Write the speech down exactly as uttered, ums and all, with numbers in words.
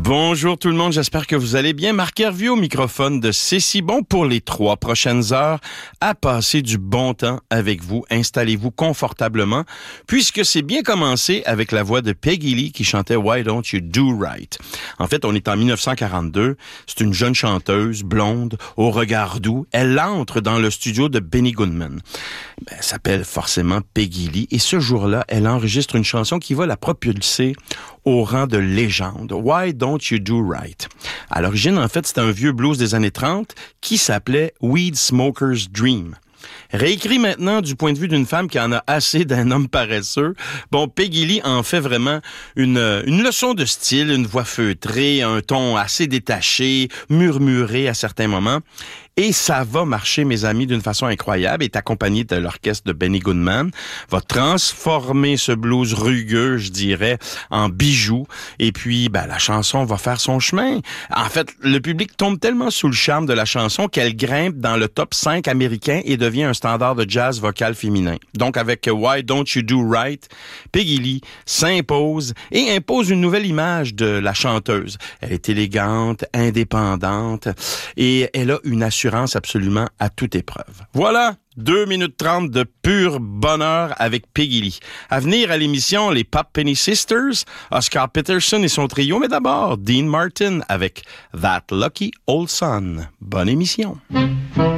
Bonjour tout le monde, j'espère que vous allez bien. Marc Hervieux au microphone de C'est si bon pour les trois prochaines heures à passer du bon temps avec vous. Installez-vous confortablement puisque c'est bien commencé avec la voix de Peggy Lee qui chantait Why Don't You Do Right. En fait, on est en dix-neuf cent quarante-deux. C'est une jeune chanteuse blonde au regard doux. Elle entre dans le studio de Benny Goodman. Ben, elle s'appelle forcément Peggy Lee et ce jour-là, elle enregistre une chanson qui va la propulser au rang de légende. Why Don't You Do Right? À l'origine, en fait, c'était un vieux blues des années trente qui s'appelait Weed Smoker's Dream. Réécrit maintenant du point de vue d'une femme qui en a assez d'un homme paresseux. Bon, Peggy Lee en fait vraiment une, une leçon de style, une voix feutrée, un ton assez détaché, murmuré à certains moments. Et ça va marcher, mes amis, d'une façon incroyable. Est accompagné de l'orchestre de Benny Goodman. Va transformer ce blues rugueux, je dirais, en bijou. Et puis, ben, la chanson va faire son chemin. En fait, le public tombe tellement sous le charme de la chanson qu'elle grimpe dans le top cinq américain et devient un standard de jazz vocal féminin. Donc, avec Why Don't You Do Right, Peggy Lee s'impose et impose une nouvelle image de la chanteuse. Elle est élégante, indépendante et elle a une assurance absolument à toute épreuve. Voilà, deux minutes trente de pur bonheur avec Peggy Lee. À venir à l'émission, les Pop Penny Sisters, Oscar Peterson et son trio, mais d'abord, Dean Martin avec That Lucky Old Son. Bonne émission.